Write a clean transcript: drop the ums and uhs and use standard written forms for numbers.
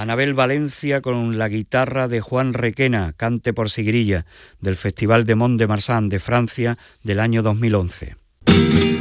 Anabel Valencia con la guitarra de Juan Requena, Cante por Sigrilla, del Festival de Mont-de-Marsan de Francia del año 2011.